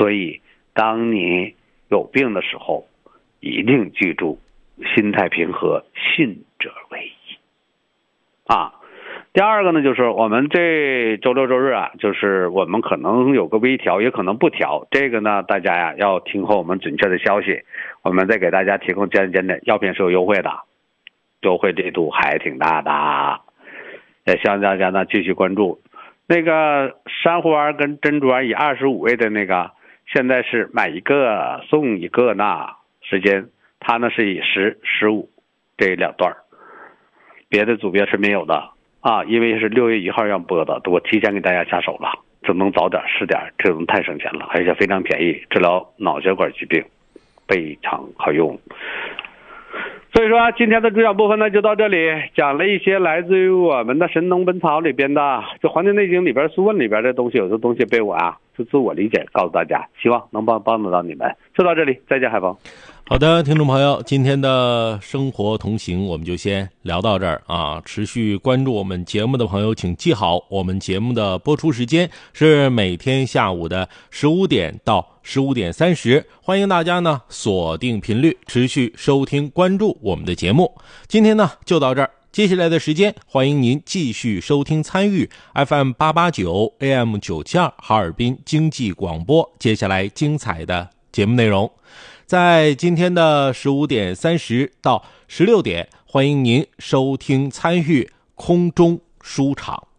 所以当你有病的时候，一定记住心态平和，信者为宜啊。第二个呢，就是我们这周六周日啊，就是我们可能有个微调，也可能不调。这个呢，大家呀要听候我们准确的消息，我们再给大家提供真的药品是有优惠的，优惠力度还挺大的，也希望大家呢继续关注。那个珊瑚丸跟珍珠丸以25味的那个，现在是买一个送一个呢，时间它呢是以10、15这2段，别的组别是没有的。啊，因为是6月1号要播的，我提前给大家下手了，这能早点是点，这种太省钱了，而且非常便宜，治疗脑血管疾病非常好用。所以说今天的主讲部分呢就到这里，讲了一些来自于我们的神农本草里边的就黄帝内经里边素问里边的东西，有的东西被我就自我理解告诉大家，希望能帮得到你们。就到这里，再见海峰。 好的，听众朋友，今天的生活同行我们就先聊到这儿啊！持续关注我们节目的朋友，请记好，我们节目的播出时间是每天下午的15点到15点30，欢迎大家呢锁定频率，持续收听关注我们的节目。今天呢就到这儿，接下来的时间欢迎您继续收听参与 FM 889 AM 972哈尔滨经济广播，接下来精彩的节目内容。在今天的15点30到16点，欢迎您收听参与空中书场。